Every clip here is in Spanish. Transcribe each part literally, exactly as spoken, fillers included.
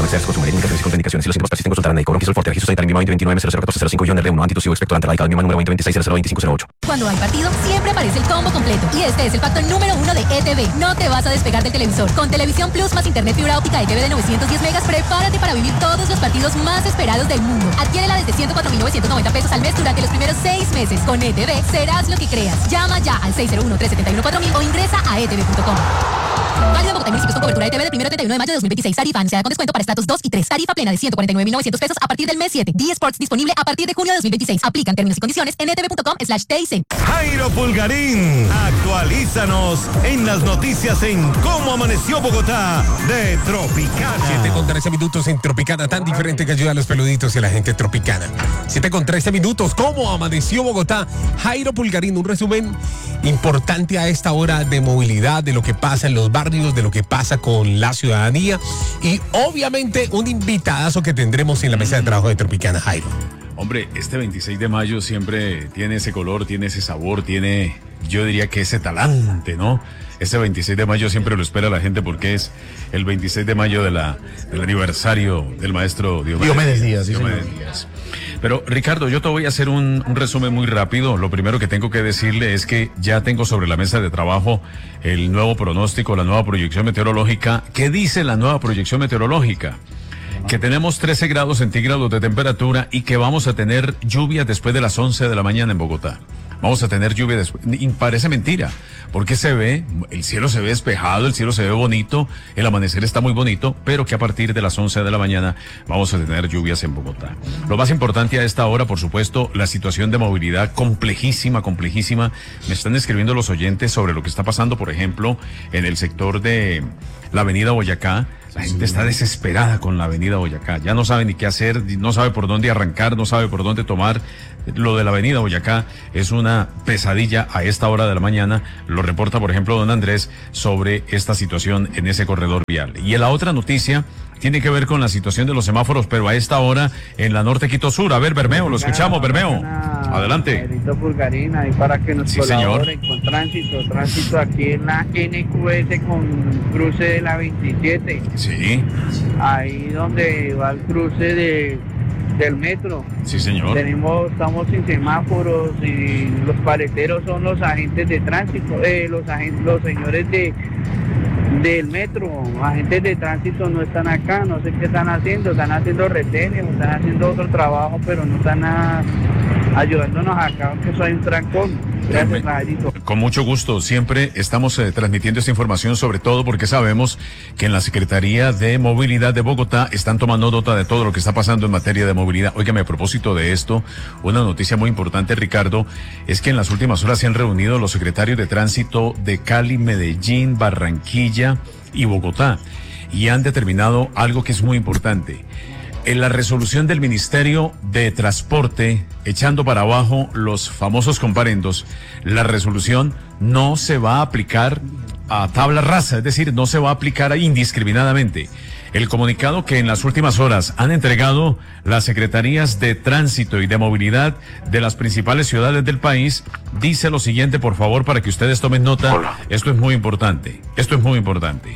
access, consumer, indicaciones y contraindicaciones. Si los síntomas persisten, consultar a médico. Bronquitis sulfur, registro sanitario veinte veintinueve cero cero catorce cero cinco guion R uno, antitusivo expectorante radical, misma número veinte veintiséis cero cero veinticinco cero ocho. Cuando hay partido, siempre aparece el combo completo. Y este es el factor número uno de E T V. No te vas a despegar del televisor. Con Televisión Plus más Internet fibra óptica E T V de novecientos diez megas, prepárate para vivir todos los partidos más esperados del mundo. Adquiérela desde ciento cuatro mil novecientos noventa pesos al mes durante los primeros seis meses. Con E T V serás lo que creas. Llama ya al seis cero uno, tres siete uno, cuatro mil o ingresa a e t v punto com. Válido en Bogotá y municipios con cobertura E T V del primero al treinta y uno de mayo de dos mil veintiséis. Tarifa anunciada con descuento para estatus dos y tres. Tarifa plena de ciento cuarenta y nueve mil novecientos pesos a partir del mes siete. D Sports disponible a partir de junio de dos mil veintiséis. Aplican términos y condiciones en e t v punto com slash t i c. Jairo Pulgarín, actualízanos en las noticias en Cómo Amaneció Bogotá de Tropicana. siete con trece minutos en Tropicana, tan diferente que ayuda a los peluditos y a la gente tropicana. siete con trece minutos, ¿Cómo Amaneció Bogotá? Jairo Pulgarín, un resumen importante a esta hora de movilidad, de lo que pasa en los barrios, de lo que pasa con la ciudadanía y obviamente un invitadazo que tendremos en la mesa de trabajo de Tropicana, Jairo. Hombre, este veintiséis de mayo siempre tiene ese color, tiene ese sabor, tiene, yo diría que ese talante, ¿no? Este veintiséis de mayo siempre lo espera la gente porque es el veintiséis de mayo de la, del aniversario del maestro Diomedes, Diomedes Díaz. Sí, Diomedes Díaz. Pero Ricardo, yo te voy a hacer un, un resumen muy rápido. Lo primero que tengo que decirle es que ya tengo sobre la mesa de trabajo el nuevo pronóstico, la nueva proyección meteorológica. ¿Qué dice la nueva proyección meteorológica? Que tenemos trece grados centígrados de temperatura y que vamos a tener lluvia después de las once de la mañana en Bogotá. Vamos a tener lluvia después. Y parece mentira, porque se ve, el cielo se ve despejado, el cielo se ve bonito, el amanecer está muy bonito, pero que a partir de las once de la mañana vamos a tener lluvias en Bogotá. Lo más importante a esta hora, por supuesto, la situación de movilidad complejísima, complejísima. Me están escribiendo los oyentes sobre lo que está pasando, por ejemplo, en el sector de la avenida Boyacá. La gente está desesperada con la avenida Boyacá. Ya no sabe ni qué hacer, no sabe por dónde arrancar, no sabe por dónde tomar. Lo de la avenida Boyacá es una pesadilla a esta hora de la mañana. Lo reporta, por ejemplo, don Andrés sobre esta situación en ese corredor vial. Y en la otra noticia tiene que ver con la situación de los semáforos, pero a esta hora en la Norte Quito Sur. A ver, Bermeo, lo escuchamos, Bermeo. Adelante. Pulgarín, ahí para que nos sí, colaboren con tránsito. Tránsito aquí en la N Q S con cruce de la veintisiete. Sí. Ahí donde va el cruce de del metro. Sí, señor. Tenemos, estamos sin semáforos y los paleteros son los agentes de tránsito, eh, los agentes, los señores de del metro, agentes de tránsito no están acá, no sé qué están haciendo, están haciendo retenes, están haciendo otro trabajo, pero no están a, ayudándonos acá, aunque eso hay un trancón. Gracias, Jairito. Con mucho gusto, siempre estamos eh, transmitiendo esta información, sobre todo porque sabemos que en la Secretaría de Movilidad de Bogotá están tomando nota de todo lo que está pasando en materia de movilidad. Óigame, a propósito de esto, una noticia muy importante, Ricardo, es que en las últimas horas se han reunido los secretarios de tránsito de Cali, Medellín, Barranquilla y Bogotá y han determinado algo que es muy importante. En la resolución del Ministerio de Transporte, echando para abajo los famosos comparendos, la resolución no se va a aplicar a tabla rasa, es decir, no se va a aplicar indiscriminadamente. El comunicado que en las últimas horas han entregado las Secretarías de Tránsito y de Movilidad de las principales ciudades del país dice lo siguiente, por favor, para que ustedes tomen nota. Hola. Esto es muy importante, esto es muy importante.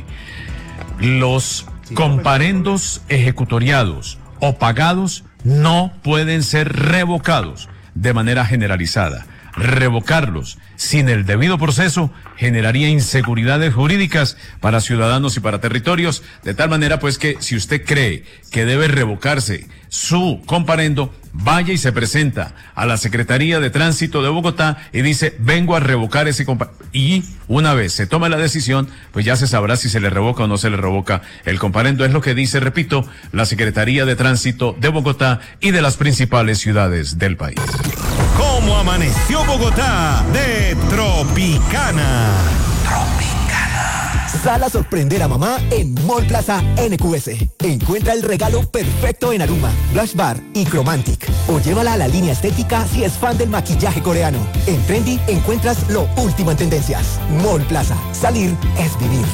Los comparendos ejecutoriados o pagados no pueden ser revocados de manera generalizada. Revocarlos sin el debido proceso generaría inseguridades jurídicas para ciudadanos y para territorios, de tal manera pues que si usted cree que debe revocarse su comparendo, vaya y se presenta a la Secretaría de Tránsito de Bogotá y dice, vengo a revocar ese comparendo. Y una vez se toma la decisión, pues ya se sabrá si se le revoca o no se le revoca el comparendo. Es lo que dice, repito, la Secretaría de Tránsito de Bogotá y de las principales ciudades del país. ¿Cómo amaneció Bogotá de Tropicana? Tropicana. Sal a sorprender a mamá en Mall Plaza N Q S. Encuentra el regalo perfecto en Aruma, Blush Bar y Chromantic. O llévala a la línea estética si es fan del maquillaje coreano. En Trendy encuentras lo último en tendencias. Mall Plaza. Salir es vivir.